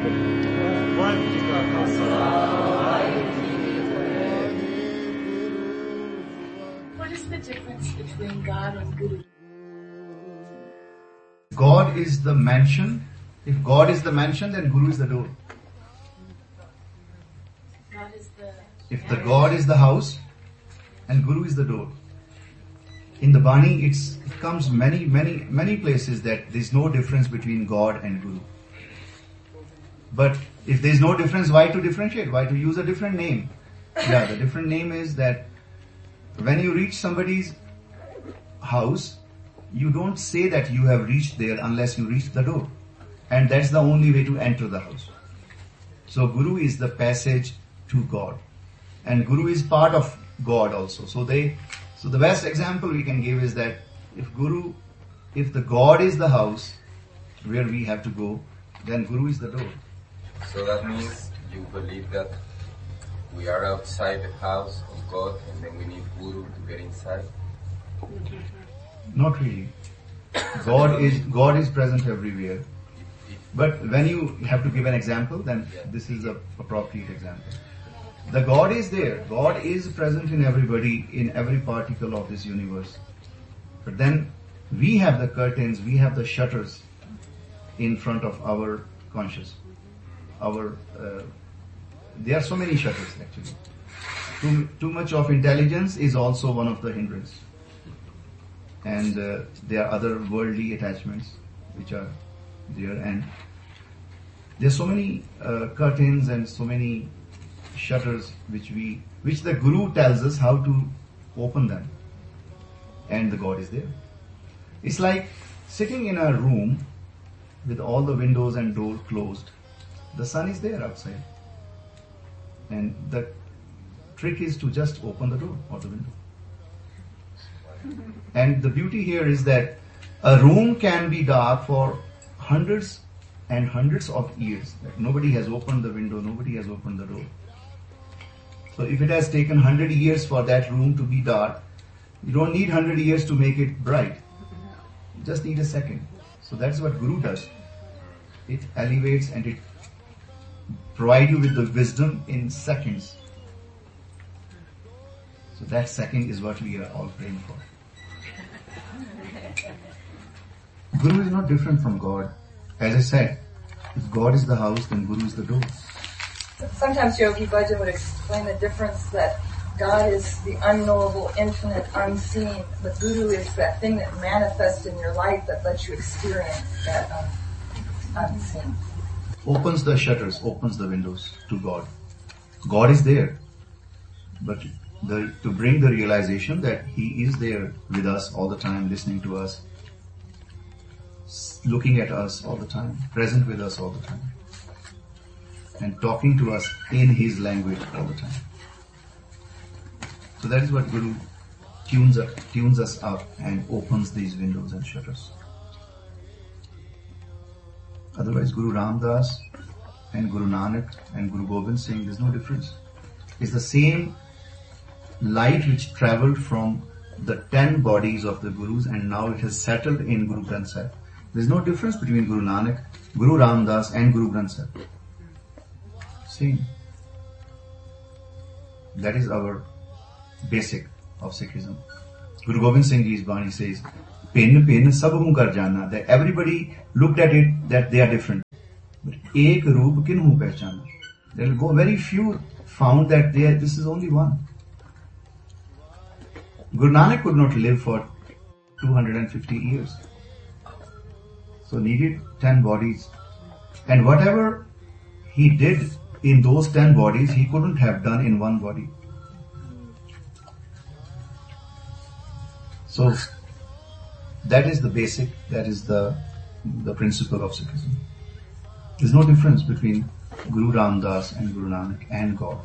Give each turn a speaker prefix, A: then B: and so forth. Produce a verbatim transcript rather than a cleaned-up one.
A: What is the difference between God and Guru?
B: God is the mansion. If God is the mansion, then Guru is the door.
A: God is the...
B: If the God is the house, and Guru is the door. In the Bani, it's, it comes many, many, many places that there's no difference between God and Guru. But if there's no difference, why to differentiate? Why to use a different name? Yeah, the different name is that when you reach somebody's house, you don't say that you have reached there unless you reach the door. And that's the only way to enter the house. So Guru is the passage to God. And Guru is part of God also. So they, so the best example we can give is that if Guru, if the God is the house where we have to go, then Guru is the door.
C: So that means you believe that we are outside the house of God and then we need Guru to get inside?
B: Not really. God is, God is present everywhere. But when you have to give an example, then this is a appropriate example. The God is there. God is present in everybody, in every particle of this universe. But then we have the curtains, we have the shutters in front of our conscious. Our, uh, there are so many shutters actually. Too, too much of intelligence is also one of the hindrance. And uh, there are other worldly attachments which are there, and there are so many uh, curtains and so many shutters which we, which the Guru tells us how to open them. And the God is there. It's like sitting in a room with all the windows and doors closed. The sun is there outside. And the trick is to just open the door or the window. And the beauty here is that a room can be dark for hundreds and hundreds of years. Like nobody has opened the window, nobody has opened the door. So if it has taken hundred years for that room to be dark, you don't need hundred years to make it bright. You just need a second. So that's what Guru does. It elevates and it provides you with the wisdom in seconds. So that second is what we are all praying for. Guru is not different from God. As I said, if God is the house, then Guru is the door.
D: Sometimes Yogi Bhajan would explain the difference that God is the unknowable, infinite, unseen, but Guru is that thing that manifests in your life that lets you experience that um, unseen.
B: Opens the shutters, opens the windows to God. God is there, but the, to bring the realization that He is there with us all the time, listening to us, looking at us all the time, present with us all the time, and talking to us in His language all the time. So that is what Guru tunes up, tunes us up and opens these windows and shutters. Otherwise, Guru Ram Das and Guru Nanak and Guru Gobind Singh, there's no difference. It's the same light which traveled from the ten bodies of the Gurus and now it has settled in Guru Granth Sahib. There's no difference between Guru Nanak, Guru Ram Das and Guru Granth Sahib. Same. That is our basic of Sikhism. Guru Gobind Singh Ji's Bani says, Pin pin sabhum kar jana, that everybody looked at it that they are different. But ek roop kinhu pehchana. There will go very few found that they are, this is only one. Guru Nanak could not live for two hundred fifty years. So needed ten bodies. And whatever he did in those ten bodies, he couldn't have done in one body. So that is the basic, that is the, the principle of Sikhism. There's no difference between Guru Ram Das and Guru Nanak and God.